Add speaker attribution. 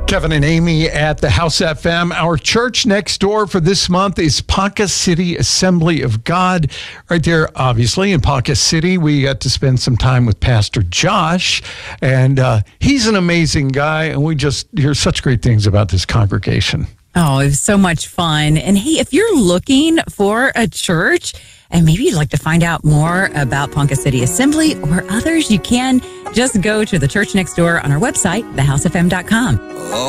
Speaker 1: Kevin and Amy at the House FM. Our church next door for this month is Ponca City Assembly of God. Right there, obviously, in Ponca City. We got to spend some time with Pastor Josh, and he's an amazing guy, and we just hear such great things about this congregation.
Speaker 2: Oh, it was so much fun. And hey, if you're looking for a church and maybe you'd like to find out more about Ponca City Assembly or others, you can just go to the church next door on our website, thehousefm.com.